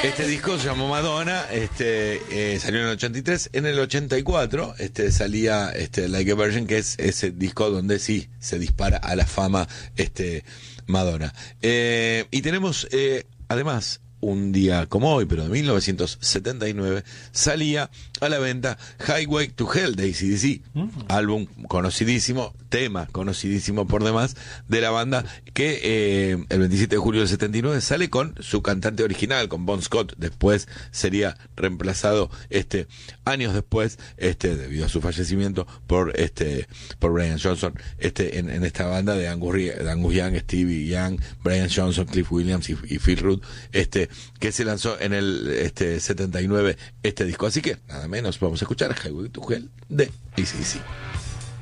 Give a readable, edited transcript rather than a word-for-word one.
Este disco se llamó Madonna, salió en el 83, en el 84 salía Like a Virgin, que es ese disco donde sí se dispara a la fama Madonna. Y tenemos además un día como hoy, pero de 1979, salía a la venta Highway to Hell de AC/DC, álbum conocidísimo, tema conocidísimo por demás, de la banda, que el 27 de julio del 79 sale con su cantante original, con Bon Scott. Después sería reemplazado años después, debido a su fallecimiento, por Brian Johnson, en esta banda de Angus Young, Stevie Young, Brian Johnson, Cliff Williams y Phil Rudd, que se lanzó en el 79 este disco. Así que nada menos, vamos a escuchar Highway to Hell de AC/DC.